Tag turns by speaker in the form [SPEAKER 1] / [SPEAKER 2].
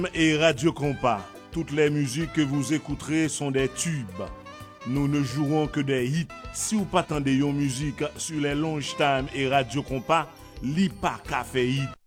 [SPEAKER 1] Et Radio Compas, toutes les musiques que vous écouterez sont des tubes. Nous ne jouerons que des hits. Si vous pas attendez une musique sur les Longe Time et Radio Compas, li pas café hit.